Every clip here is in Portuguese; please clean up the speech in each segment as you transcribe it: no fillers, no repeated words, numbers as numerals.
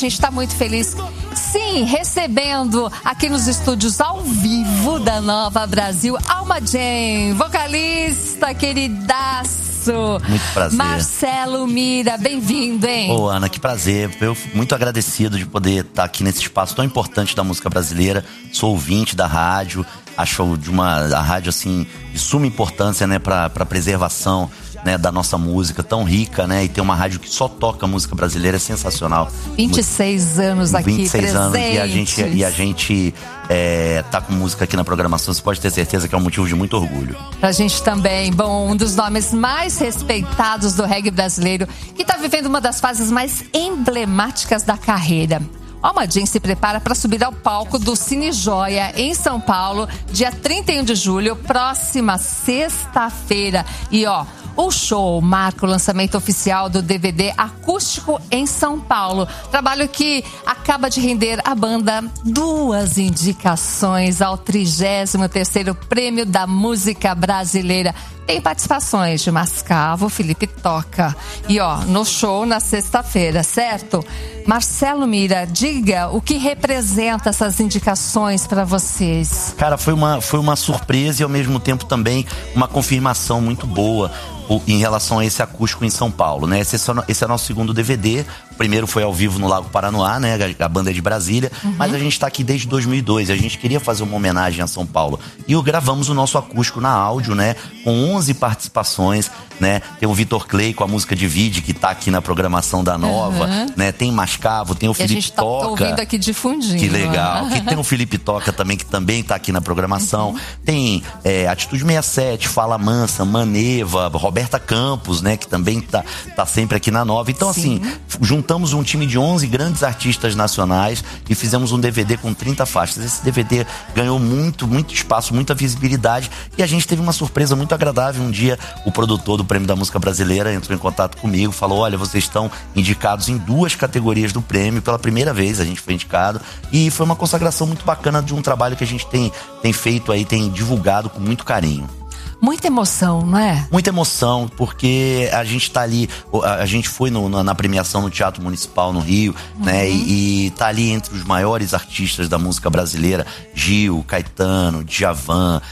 A gente está muito feliz, sim, recebendo aqui nos estúdios ao vivo da Nova Brasil, Alma Jane, vocalista queridaço. Muito prazer. Marcelo Mira, bem-vindo, hein? Ô, Ana, que prazer. Eu fico muito agradecido de poder estar aqui nesse espaço tão importante da música brasileira. Sou ouvinte da rádio, acho a rádio, assim, de suma importância, né, para preservação, né, da nossa música tão rica, né? E ter uma rádio que só toca música brasileira é sensacional. 26 anos aqui 26 anos presentes. e a gente tá com música aqui na programação. Você pode ter certeza que é um motivo de muito orgulho. Pra gente também, bom, um dos nomes mais respeitados do reggae brasileiro, que tá vivendo uma das fases mais emblemáticas da carreira. Alma Jane se prepara para subir ao palco do Cine Joia, em São Paulo, dia 31 de julho, próxima sexta-feira. E o show marca o lançamento oficial do DVD Acústico em São Paulo. Trabalho que acaba de render à banda 2 indicações ao 33º Prêmio da Música Brasileira. Tem participações de Mascavo, Felipe Toca. E no show na sexta-feira, certo? Marcelo Mira, diga o que representa essas indicações para vocês. Cara, foi uma surpresa e ao mesmo tempo também uma confirmação muito boa em relação a esse acústico em São Paulo, né? Esse é o nosso segundo DVD. O primeiro foi ao vivo no Lago Paranoá, né? A banda é de Brasília. Mas a gente tá aqui desde 2002. A gente queria fazer uma homenagem a São Paulo. E gravamos o nosso acústico na áudio, né? Com 11 participações, né? Tem o Vitor Clay com a música Divide, que tá aqui na programação da Nova, né? Tem Mascavo, tem o Felipe Toca. A gente tá ouvindo aqui de fundinho. Que legal. Que tem o Felipe Toca também, que também tá aqui na programação. Tem Atitude 67, Fala Mansa, Maneva, Roberta Campos, né? Que também tá sempre aqui na Nova. Então, assim, juntamos um time de 11 grandes artistas nacionais e fizemos um DVD com 30 faixas. Esse DVD ganhou muito espaço, muita visibilidade. E a gente teve uma surpresa muito agradável. Um dia, o produtor do Prêmio da Música Brasileira entrou em contato comigo, falou: olha, vocês estão indicados em 2 categorias do prêmio. Pela primeira vez a gente foi indicado. E foi uma consagração muito bacana de um trabalho que a gente tem feito aí, tem divulgado com muito carinho. Muita emoção, não é? Muita emoção, porque a gente tá ali, a gente foi na premiação no Teatro Municipal no Rio, né? E tá ali entre os maiores artistas da música brasileira, Gil, Caetano, Djavan,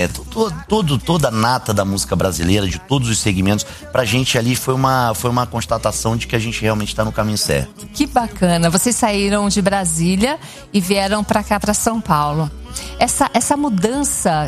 toda a nata da música brasileira, de todos os segmentos. Pra gente ali foi uma constatação de que a gente realmente tá no caminho certo. Que bacana, vocês saíram de Brasília e vieram pra cá, pra São Paulo. Essa mudança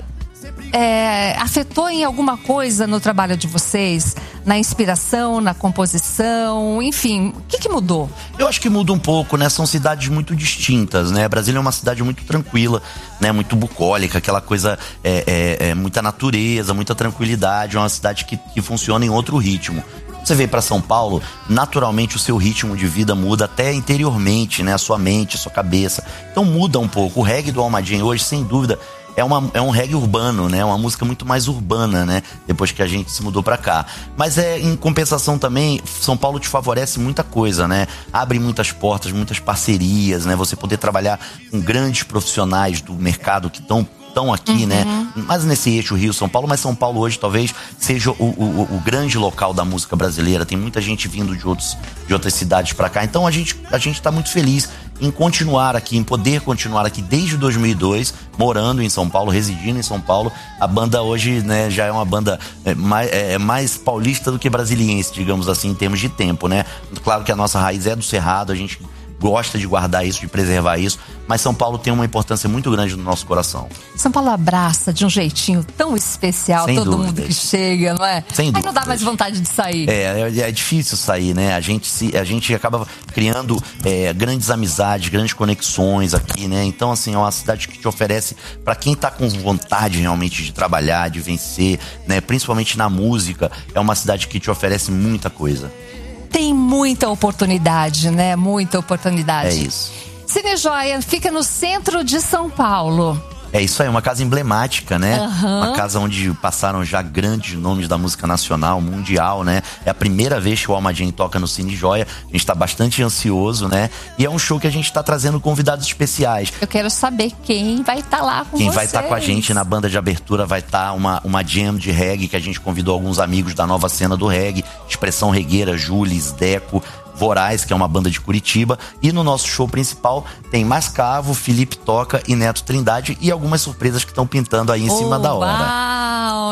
afetou em alguma coisa no trabalho de vocês? Na inspiração, na composição, enfim, o que mudou? Eu acho que muda um pouco, né? São cidades muito distintas, né? Brasília é uma cidade muito tranquila, né? Muito bucólica, aquela coisa, muita natureza, muita tranquilidade. É uma cidade que funciona em outro ritmo. Você veio para São Paulo, naturalmente o seu ritmo de vida muda até interiormente, né? A sua mente, a sua cabeça. Então muda um pouco. O reggae do Alma Jane hoje, sem dúvida, é um reggae urbano, né? Uma música muito mais urbana, né? Depois que a gente se mudou pra cá. Mas em compensação também, São Paulo te favorece muita coisa, né? Abre muitas portas, muitas parcerias, né? Você poder trabalhar com grandes profissionais do mercado que estão aqui, né? Mas nesse eixo Rio-São Paulo, mas São Paulo hoje talvez seja o grande local da música brasileira. Tem muita gente vindo de outras cidades pra cá. Então a gente tá muito feliz em continuar aqui, em poder continuar aqui desde 2002, morando em São Paulo, residindo em São Paulo. A banda hoje, né, já é uma banda mais paulista do que brasiliense, digamos assim, em termos de tempo, né? Claro que a nossa raiz é do Cerrado, a gente gosta de guardar isso, de preservar isso, mas São Paulo tem uma importância muito grande no nosso coração. São Paulo abraça de um jeitinho tão especial, sem todo dúvidas. Mundo que chega, não é? Sem dúvidas. Aí não dá mais vontade de sair. É difícil sair, né? A gente acaba criando grandes amizades, grandes conexões aqui, né? Então, assim, é uma cidade que te oferece, pra quem tá com vontade realmente de trabalhar, de vencer, né? Principalmente na música, é uma cidade que te oferece muita coisa. Tem muita oportunidade, né? Muita oportunidade. É isso. Cine Joia fica no centro de São Paulo. É isso aí, uma casa emblemática, né? Uma casa onde passaram já grandes nomes da música nacional, mundial, né? É a primeira vez que o Alma Jane toca no Cine Joia. A gente tá bastante ansioso, né? E é um show que a gente tá trazendo convidados especiais. Eu quero saber quem vai estar lá com vocês. Quem vai estar com a gente na banda de abertura vai estar uma jam de reggae, que a gente convidou alguns amigos da nova cena do reggae. Expressão Regueira, Jules, Deco, Voraz, que é uma banda de Curitiba. E no nosso show principal tem Mascavo, Felipe Toca e Neto Trindade. E algumas surpresas que estão pintando aí em cima da hora. Uau,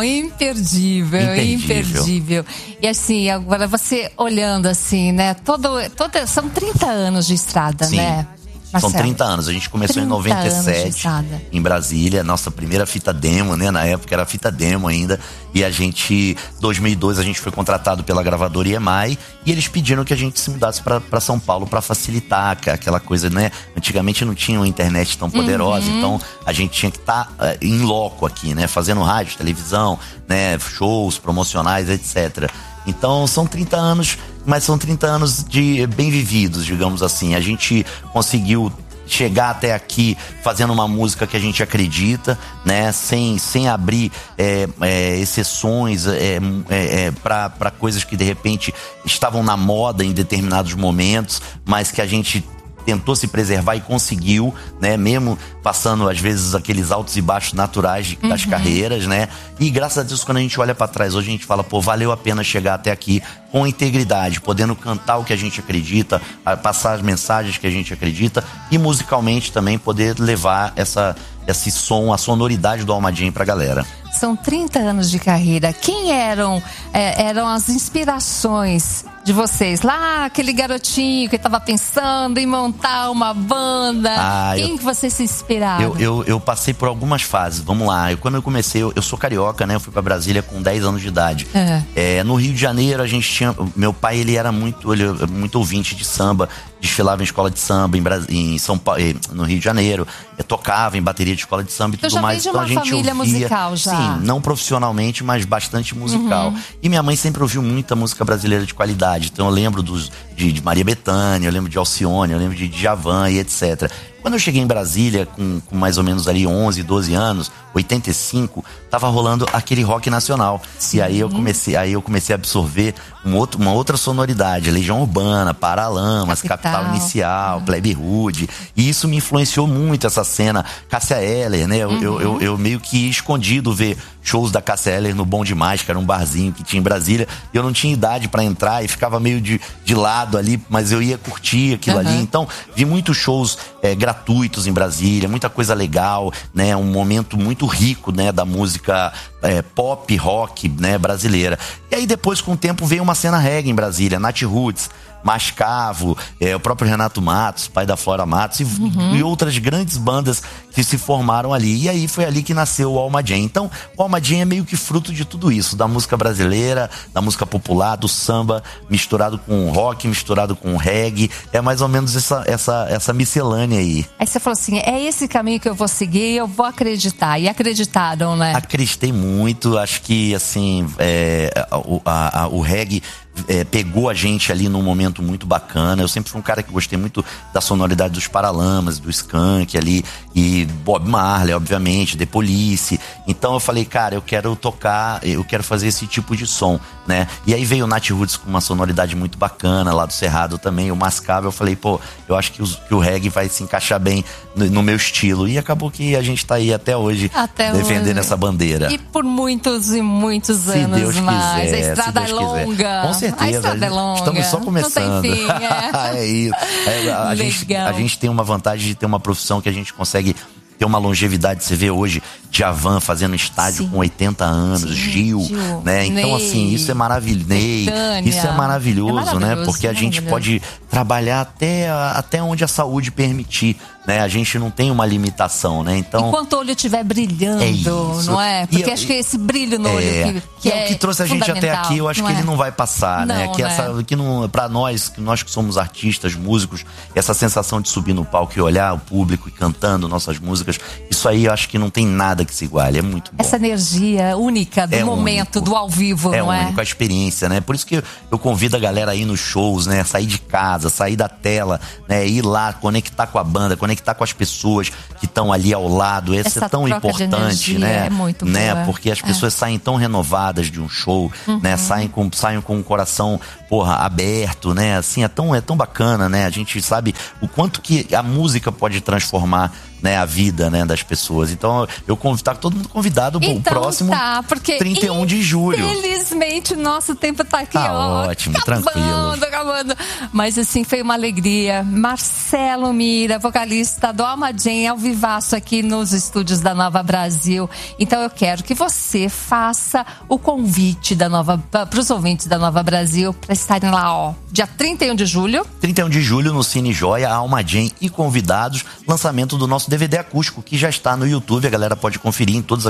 imperdível. E assim, agora você olhando assim, né? São 30 anos de estrada, sim, né? São 30 anos. A gente começou em 97 em Brasília, nossa primeira fita demo, né? Na época era fita demo ainda. E em 2002 a gente foi contratado pela gravadora EMI e eles pediram que a gente se mudasse pra São Paulo pra facilitar aquela coisa, né? Antigamente não tinha uma internet tão poderosa, então a gente tinha que estar em loco aqui, né? Fazendo rádio, televisão, né? Shows promocionais, etc. Então são 30 anos, mas são 30 anos de bem vividos, digamos assim. A gente conseguiu chegar até aqui fazendo uma música que a gente acredita, né? Sem abrir exceções para coisas que de repente estavam na moda em determinados momentos, mas que a gente tentou se preservar e conseguiu, né? Mesmo passando, às vezes, aqueles altos e baixos naturais das carreiras, né? E graças a Deus, quando a gente olha pra trás, hoje a gente fala, pô, valeu a pena chegar até aqui com integridade, podendo cantar o que a gente acredita, passar as mensagens que a gente acredita e musicalmente também poder levar esse som, a sonoridade do Alma Jam pra galera. São 30 anos de carreira. Quem eram as inspirações de vocês? Lá, aquele garotinho que estava pensando em montar uma banda. Quem que você se inspirava? Eu passei por algumas fases. Vamos lá. Quando eu comecei, eu sou carioca, né? Eu fui pra Brasília com 10 anos de idade. No Rio de Janeiro, a gente tinha... Meu pai, ele era muito ouvinte de samba. Desfilava em escola de samba em São Paulo, no Rio de Janeiro. Eu tocava em bateria de escola de samba e tudo mais. Então a gente família musical já. Sim, não profissionalmente, mas bastante musical. E minha mãe sempre ouviu muita música brasileira de qualidade. Então eu lembro de Maria Bethânia, eu lembro de Alcione, eu lembro de Djavan e etc. Quando eu cheguei em Brasília, com mais ou menos ali 11, 12 anos, 85, tava rolando aquele rock nacional. Sim. E aí eu comecei a absorver uma outra sonoridade. Legião Urbana, Paralamas, Capital Inicial, Plebe Rude. E isso me influenciou muito, essa cena. Cássia Eller, né? Eu meio que ia escondido ver shows da Cássia Eller no Bom Demais, que era um barzinho que tinha em Brasília. E eu não tinha idade pra entrar e ficava meio de lado ali, mas eu ia curtir aquilo ali. Então, vi muitos shows gratuitos em Brasília, muita coisa legal, né? Um momento muito rico, né? Da música pop, rock, né? Brasileira. E aí depois, com o tempo, veio uma cena reggae em Brasília, Nath Roots, Mascavo, o próprio Renato Matos, pai da Flora Matos e outras grandes bandas que se formaram ali. E aí foi ali que nasceu o Alma Jam. Então, o Alma Jam é meio que fruto de tudo isso, da música brasileira, da música popular, do samba, misturado com rock, misturado com reggae. É mais ou menos essa miscelânea aí. Aí você falou assim, é esse caminho que eu vou seguir, eu vou acreditar. E acreditaram, né? Acreditei muito, acho que assim, o reggae pegou a gente ali num momento muito bacana. Eu sempre fui um cara que gostei muito da sonoridade dos Paralamas, do Skank ali, e Bob Marley, obviamente, The Police. Então eu falei, cara, eu quero fazer esse tipo de som, né? E aí veio o Nath Roots com uma sonoridade muito bacana lá do Cerrado também, o Mascavo. Eu falei, pô, eu acho que o reggae vai se encaixar bem no meu estilo. E acabou que a gente tá aí até hoje defendendo essa bandeira. E por muitos e muitos anos Deus mais. Quiser, a estrada é longa. Com certeza. A estrada é longa. Estamos só começando. Não tem fim, é isso. A gente tem uma vantagem de ter uma profissão que a gente consegue ter uma longevidade. Você vê hoje Djavan fazendo estádio com 80 anos, Gil, né? Então, Ney, assim, isso é maravilhoso. Ney, isso é maravilhoso, né? Porque a gente pode trabalhar até onde a saúde permitir, né? A gente não tem uma limitação, né? Então, enquanto o olho estiver brilhando, não é? Porque acho que esse brilho no olho que é o que trouxe a gente até aqui, eu acho que ele não vai passar, né? Pra nós que somos artistas, músicos, essa sensação de subir no palco e olhar o público e cantando nossas músicas, isso aí eu acho que não tem nada que se iguale, é muito bom. Essa energia única do momento, do ao vivo, não é? É único, a experiência, né? Por isso que eu convido a galera a ir nos shows, né? Sair de casa, sair da tela, né? Ir lá, conectar com a banda, conectar com as pessoas que estão ali ao lado. Essa é tão importante, né? É muito né? boa. Porque as pessoas saem tão renovadas de um show, né? Saem com o coração, aberto, né? Assim, é tão bacana, né? A gente sabe o quanto que a música pode transformar, né, a vida, né, das pessoas. Então, tá todo mundo convidado pro próximo 31 de julho. Infelizmente, o nosso tempo tá aqui, ótimo, tranquilo. acabando. Mas assim, foi uma alegria. Marcelo Mira, vocalista do Alma Jam, ao vivaço aqui nos estúdios da Nova Brasil. Então eu quero que você faça o convite para os ouvintes da Nova Brasil para estarem lá, ó, dia 31 de julho. 31 de julho no Cine Joia, Alma Jam e convidados, lançamento do nosso DVD acústico, que já está no YouTube, a galera pode conferir em todas as